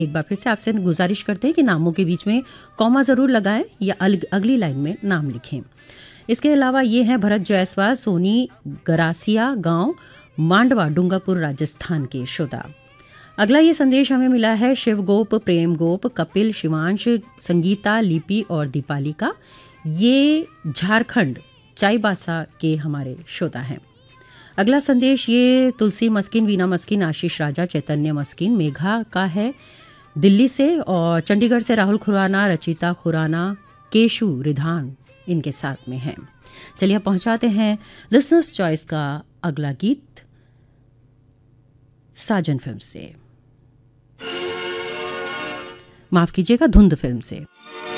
एक बार फिर से आपसे गुजारिश करते हैं कि नामों के बीच में कॉमा ज़रूर लगाएं या अगली लाइन में नाम लिखें। इसके अलावा ये हैं भरत जायसवाल, सोनी गरासिया गांव मांडवा, डूंगरपुर, राजस्थान के श्रोता। अगला ये संदेश हमें मिला है शिव गोप, प्रेम गोप, कपिल, शिवांश, संगीता, लिपि और दीपाली का। ये झारखंड चाईबासा के हमारे श्रोता हैं। अगला संदेश ये तुलसी मस्किन, वीना मस्किन, आशीष राजा, चैतन्य मस्किन, मेघा का है दिल्ली से, और चंडीगढ़ से राहुल खुराना, रचिता खुराना, केशु रिधान इनके साथ में हैं। चलिए पहुंचाते हैं लिसनर्स चॉइस का अगला गीत साजन फिल्म से, माफ कीजिएगा धुंध फिल्म से।